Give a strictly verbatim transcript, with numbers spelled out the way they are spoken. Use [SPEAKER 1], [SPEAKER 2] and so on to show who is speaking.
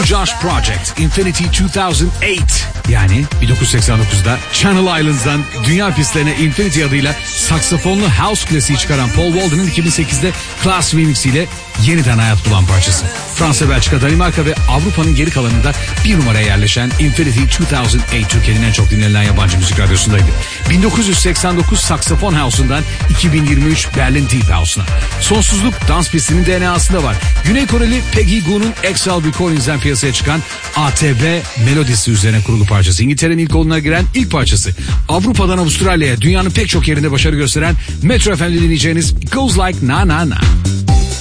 [SPEAKER 1] Josh Project Infinity iki bin sekiz. Yani bin dokuz yüz seksen dokuzda Channel Islands'dan dünya pistlerine Infinity adıyla saksafonlu house klasiği çıkaran Paul Walden'ın iki bin sekizde Class Remix ile yeniden hayat bulan parçası. Fransa, Belçika, Danimarka ve Avrupa'nın geri kalanında bir numaraya yerleşen Infinity iki bin sekiz Türkiye'nin en çok dinlenilen yabancı müzik radyosundaydı. bin dokuz yüz seksen dokuz saksafon house'undan iki bin yirmi üç Berlin Deep House'una. Sonsuzluk dans pistinin D N A'sında var. Güney Koreli Peggy Goo'nun Exile Recordings'den piyasaya çıkan A T B melodisi üzerine kurulu parçası. İngiltere'nin ilk onuna giren ilk parçası. Avrupa'dan Avustralya'ya dünyanın pek çok yerinde başarı gösteren Metro F M'de dinleyeceğiniz Goes Like Na Na Na.